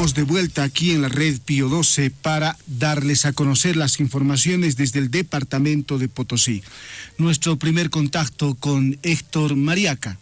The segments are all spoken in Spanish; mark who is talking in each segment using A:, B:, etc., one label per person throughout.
A: Estamos de vuelta aquí en la red Pío XII para darles a conocer las informaciones desde el departamento de Potosí. Nuestro primer contacto con Héctor Mariaca.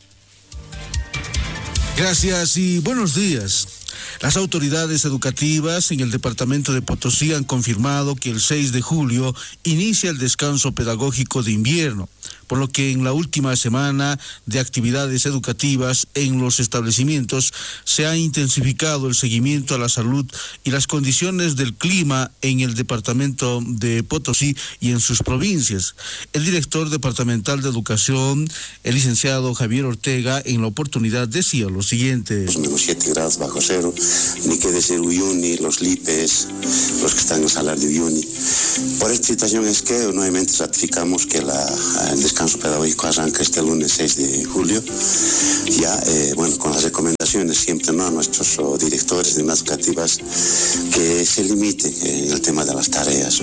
B: Gracias y buenos días. Las autoridades educativas en el departamento de Potosí han confirmado que el 6 de julio inicia el descanso pedagógico de invierno, por lo que en la última semana de actividades educativas en los establecimientos se ha intensificado el seguimiento a la salud y las condiciones del clima en el departamento de Potosí y en sus provincias. El director departamental de educación, el licenciado Javier Ortega, en la oportunidad decía lo siguiente.
C: Menos 7 grados bajo cero, ni que de ser Uyuni, los Lipes, los que están en Salar de Uyuni. Por esta situación es que nuevamente ratificamos que el descanso pedagógico arranca este lunes 6 de julio, ya con las recomendaciones siempre a nuestros directores de educativas que se limite en el tema de las tareas,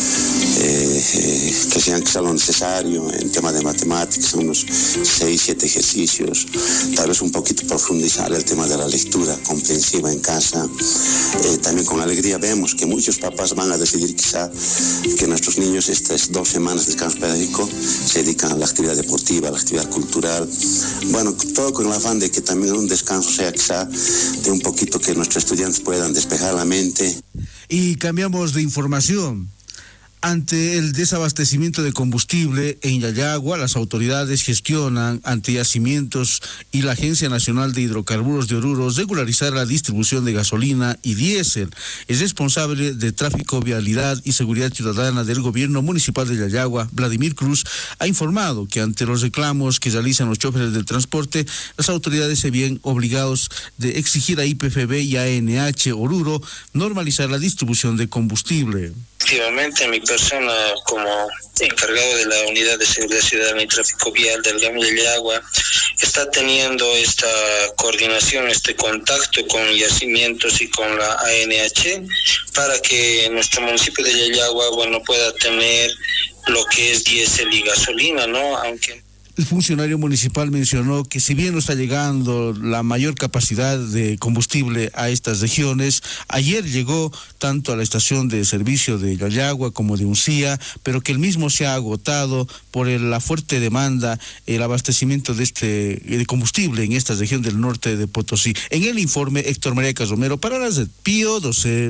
C: que sea lo necesario en tema de matemáticas, unos 6-7 ejercicios, tal vez un poquito profundizar el tema de la lectura comprensiva en casa. También con alegría vemos que muchos papás van a decidir quizá que nuestros niños estas 2 semanas de descanso pedagógico se dedican a la actividad deportiva, a la actividad cultural, todo con el afán de que también un descanso sea quizá de un poquito que nuestros estudiantes puedan despejar la mente.
B: Y cambiamos de información. Ante el desabastecimiento de combustible en Yayagua, las autoridades gestionan ante Yacimientos y la Agencia Nacional de Hidrocarburos de Oruro regularizar la distribución de gasolina y diésel. El responsable de Tráfico, Vialidad y Seguridad Ciudadana del Gobierno Municipal de Yayagua, Vladimir Cruz, ha informado que ante los reclamos que realizan los choferes del transporte, las autoridades se ven obligados de exigir a IPFB y a ANH Oruro normalizar la distribución de combustible.
D: Efectivamente, mi persona como encargado de la Unidad de Seguridad Ciudadana y Tráfico Vial del GAM de Yayagua está teniendo esta coordinación, este contacto con Yacimientos y con la ANH para que nuestro municipio de Yayagua pueda tener lo que es diésel y gasolina, aunque...
B: El funcionario municipal mencionó que si bien no está llegando la mayor capacidad de combustible a estas regiones, ayer llegó tanto a la estación de servicio de Yayagua como de Uncía, pero que el mismo se ha agotado por la fuerte demanda, el abastecimiento de combustible en esta región del norte de Potosí. En el informe, Héctor Mariaca Romero para la red Pío XII.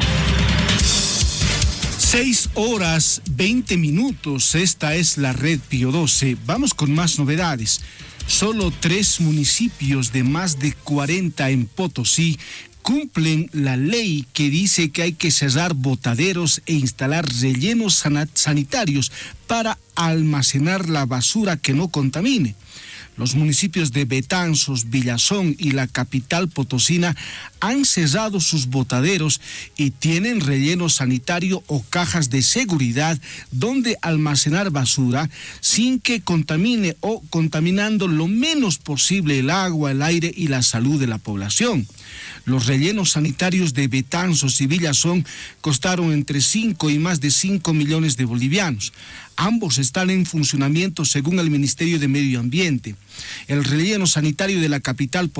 A: 6:20. Esta es la red Pío XII. Vamos con más novedades. Solo 3 municipios de más de 40 en Potosí cumplen la ley que dice que hay que cerrar botaderos e instalar rellenos sanitarios para almacenar la basura que no contamine. Los municipios de Betanzos, Villazón y la capital potosina han cerrado sus botaderos y tienen relleno sanitario o cajas de seguridad donde almacenar basura sin que contamine o contaminando lo menos posible el agua, el aire y la salud de la población. Los rellenos sanitarios de Betanzos y Villazón costaron entre 5 y más de 5 millones de bolivianos. Ambos están en funcionamiento según el Ministerio de Medio Ambiente. El relleno sanitario de la capital